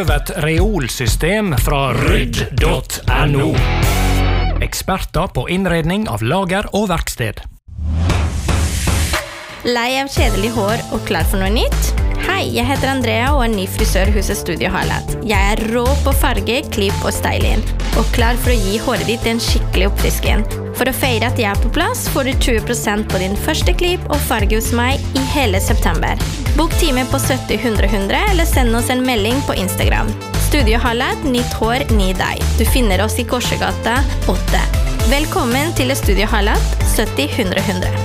prøv et reolsystem fra rydd.no. Eksperter på innredning av lager og verksted. Lei av kjedelig hår og klar for noe nytt? Hei, jeg heter Andrea og ny frisør huset Studio Harlat. Jeg rå på farge, klipp og styling, og klar for å gi håret ditt en skikkelig oppfrisken. For å feire at jeg på plass, får du 20% på din første klipp og farge hos meg i hele september. Bok time på 70 100 100, eller send oss en melding på Instagram. Studio Harlat, nytt hår, ny deg. Du finner oss i Korsegata 8. Velkommen til Studio Harlat, 70 100 100.